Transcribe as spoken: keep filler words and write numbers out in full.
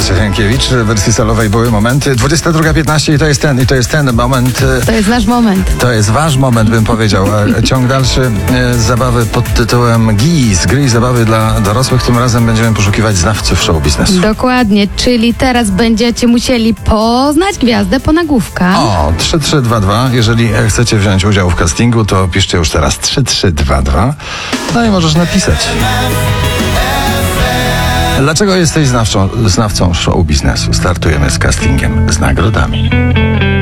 Kasia Henkiewicz, w wersji solowej były momenty. dwudziesta druga piętnaście i to jest ten, i to jest ten moment. To jest nasz moment. To jest wasz moment, bym powiedział. Ciąg dalszy e, zabawy pod tytułem Giz, gry i zabawy dla dorosłych. Tym razem będziemy poszukiwać znawców show biznesu. Dokładnie, czyli teraz będziecie musieli poznać gwiazdę po nagłówkach. O, trzy trzy dwa dwa. Jeżeli chcecie wziąć udział w castingu, to piszcie już teraz trzy trzy dwa dwa. No i możesz napisać. Dlaczego jesteś znawcą, znawcą show biznesu? Startujemy z castingiem z nagrodami.